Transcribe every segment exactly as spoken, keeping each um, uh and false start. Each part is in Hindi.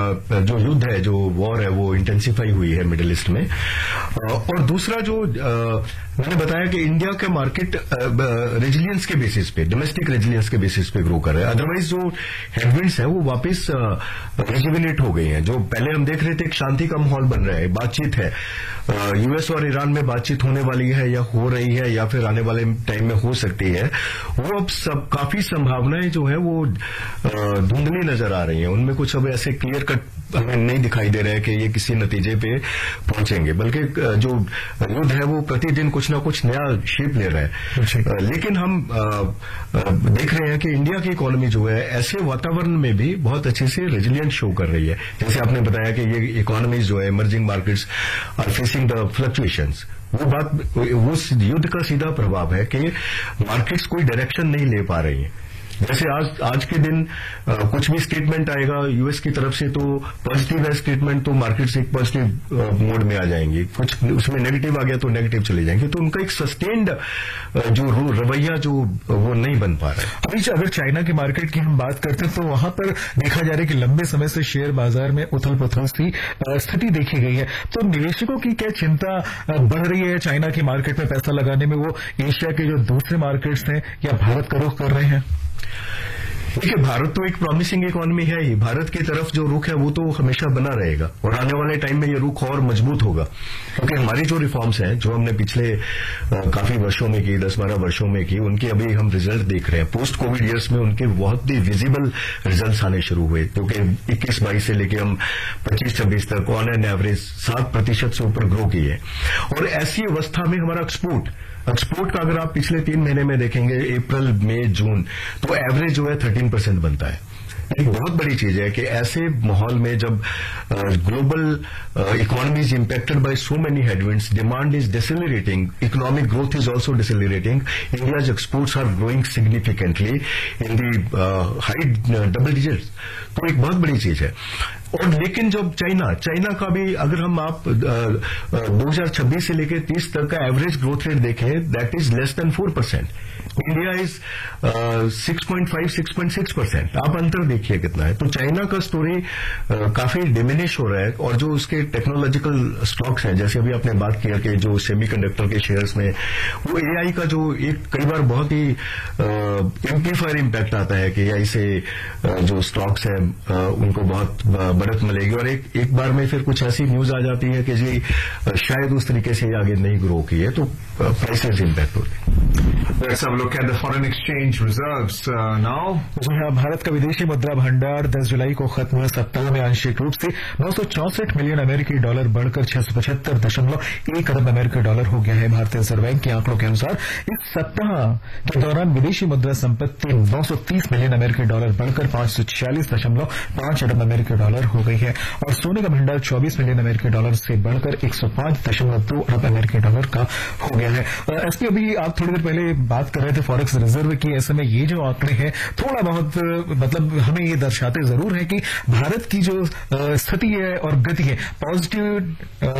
जो युद्ध है, जो वॉर है, वो इंटेंसिफाई हुई है मिडिल ईस्ट में। और दूसरा जो मैंने बताया कि इंडिया के मार्केट रेजिलियंस के बेसिस पे, डोमेस्टिक रेजिलियंस के बेसिस पे ग्रो कर रहा है। अदरवाइज जो हेडविंड्स है वो वापस रेजिविनेट हो गई हैं। जो पहले हम देख रहे थे, एक शांति का माहौल बन रहा है, बातचीत है, यूएस और ईरान में बातचीत होने वाली है या हो रही है या फिर आने वाले टाइम में हो सकती है, वो अब सब काफी संभावनाएं जो है वो धुंधली नजर आ रही हैं। उनमें कुछ अब ऐसे क्लियर कट हमें नहीं दिखाई दे रहा है कि ये किसी नतीजे पे पहुंचेंगे, बल्कि जो युद्ध है वो प्रतिदिन कुछ ना कुछ नया शेप ले रहा है। लेकिन हम देख रहे हैं कि इंडिया की इकोनॉमी जो है ऐसे वातावरण में भी बहुत अच्छे से रेजिलियंट शो कर रही है। जैसे आपने बताया कि ये इकोनॉमीज जो है, emerging markets are facing the fluctuations, वो बात, वो युद्ध का सीधा प्रभाव है कि मार्केट्स कोई डायरेक्शन नहीं ले पा रही है। जैसे आज आज के दिन आ, कुछ भी स्टेटमेंट आएगा यूएस की तरफ से तो पॉजिटिव है स्टेटमेंट, तो मार्केट्स एक पॉजिटिव मोड में आ जाएंगी। कुछ उसमें नेगेटिव आ गया तो नेगेटिव चले जाएंगे। तो उनका एक सस्टेन्ड जो रवैया जो वो नहीं बन पा रहा है। अभी अगर चाइना के मार्केट की हम बात करते हैं तो वहां पर देखा जा रहा है कि लंबे समय से शेयर बाजार में उथल पुथल सी स्थिति देखी गई है। तो निवेशकों की क्या चिंता बढ़ रही है चाइना के मार्केट में पैसा लगाने में? वो एशिया के जो दूसरे मार्केट्स हैं या भारत का रुख कर रहे हैं? देखिए, भारत तो एक प्रॉमिसिंग इकोनॉमी है ही। भारत की तरफ जो रुख है वो तो हमेशा बना रहेगा और आने वाले टाइम में ये रुख और मजबूत होगा, क्योंकि हमारी जो रिफॉर्म्स हैं जो हमने पिछले आ, काफी वर्षों में की, दस बारह वर्षों में की, उनके अभी हम रिजल्ट देख रहे हैं। पोस्ट कोविड ईयर्स में उनके बहुत ही विजिबल रिजल्ट आने शुरू हुए, क्योंकि इक्कीस बाईस से लेकर हम पच्चीस छब्बीस तक ऑन एन एवरेज सात प्रतिशत से ऊपर ग्रो किए। और ऐसी अवस्था में हमारा एक्सपोर्ट एक्सपोर्ट का अगर आप पिछले तीन महीने में देखेंगे, अप्रैल मई जून, तो एवरेज जो है थर्टीन परसेंट बनता है। एक बहुत बड़ी चीज है कि ऐसे माहौल में जब global economy is impacted by so many headwinds, demand is डिसेलरेटिंग, economic growth is also डिसेलरेटिंग, India's exports are growing significantly in the high double digits, तो एक बहुत बड़ी चीज है। और लेकिन जब चाइना चाइना का भी अगर हम आप दो हज़ार छब्बीस से लेकर तीस तक का एवरेज ग्रोथ रेट देखें, that is less than four percent. India is six point five six point six percent. आप अंतर देखिए कितना है। तो चाइना का स्टोरी uh, काफी डिमिनिश हो रहा है। और जो उसके टेक्नोलॉजिकल स्टॉक्स हैं, जैसे अभी आपने बात किया कि जो सेमीकंडक्टर के शेयर्स में वो एआई का जो एक कई बार बहुत ही एम्पलीफायर uh, इम्पैक्ट आता है कि एआई से uh, जो स्टॉक्स हैं uh, उनको बहुत बढ़त मिलेगी, और एक एक बार में फिर कुछ ऐसी न्यूज आ जाती है कि जी uh, शायद उस तरीके से आगे नहीं ग्रो की है, तो प्राइसेस इम्पैक्ट होते हैं। Let's have a look at the foreign exchange reserves uh, now. Bharat का विदेशी मुद्रा भंडार दस जुलाई को खत्म हुए सप्ताह में आंशिक रूप से नौ सौ चौसठ मिलियन अमेरिकी डॉलर बढ़कर छह सौ पचहत्तर दशमलव एक अरब अमेरिकी डॉलर हो गया है। भारतीय रिजर्व बैंक के आंकड़ों के अनुसार इस सप्ताह के दौरान विदेशी मुद्रा संपत्ति नौ सौ तीस मिलियन अमेरिकी डॉलर बढ़कर पांच सौ छियालीस दशमलव पांच अरब अमेरिकी डॉलर हो गई है। और सोने का भंडार चौबीस मिलियन अमेरिकी डॉलर से बढ़कर एक सौ पांच दशमलव दो अरब अमेरिकी डॉलर का हो गया है। एसपी, अभी आप थोड़ी देर पहले बात कर रहे थे फॉरेक्स रिजर्व की। ऐसे में ये जो आंकड़े हैं थोड़ा बहुत मतलब हमें ये दर्शाते जरूर है कि भारत की जो स्थिति है और गति है पॉजिटिव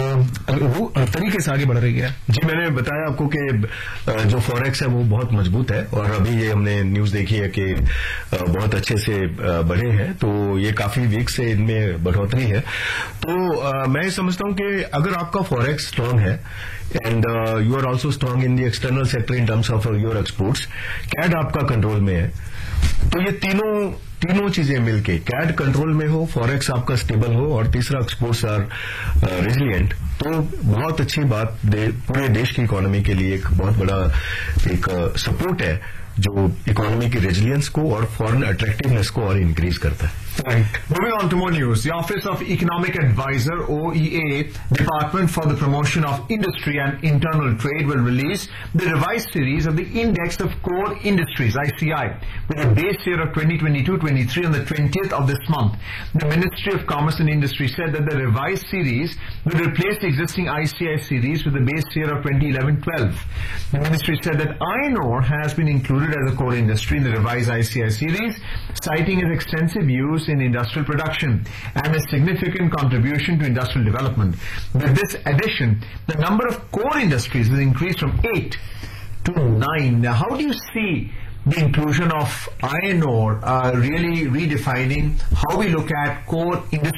तरीके से आगे बढ़ रही है। जी, मैंने बताया आपको कि जो फॉरेक्स है वो बहुत मजबूत है, और अभी ये हमने न्यूज देखी है कि बहुत अच्छे से बढ़े हैं, तो ये काफी वीक से इनमें बढ़ोतरी है। तो मैं समझता हूं कि अगर आपका फॉरेक्स स्ट्रांग है and you are also strong in the external sector in terms of your exports, CAD आपका कंट्रोल में है, तो ये तीनों तीनों चीजें मिलके, कैड कंट्रोल में हो, फॉरेक्स आपका स्टेबल हो, और तीसरा एक्सपोर्ट्स आर रेजिलिएंट, तो बहुत अच्छी बात दे, पूरे देश की इकोनॉमी के लिए एक बहुत बड़ा एक सपोर्ट है जो इकोनॉमी की रेजिलियंस को और फॉरेन अट्रैक्टिवनेस को और इंक्रीज करता है। Right. Moving on to more news. The Office of Economic Advisor, O E A, Department for the Promotion of Industry and Internal Trade, will release the revised series of the Index of Core Industries, I C I, with a base year of twenty twenty-two twenty-three on the twentieth of this month. The Ministry of Commerce and Industry said that the revised series will replace the existing I C I series with a base year of twenty eleven twelve. The Ministry said that iron ore has been included as a core industry in the revised I C I series, citing its extensive use in industrial production and a significant contribution to industrial development. With this addition, the number of core industries will increase from eight to nine. Now, how do you see the inclusion of iron ore uh, really redefining how we look at core industry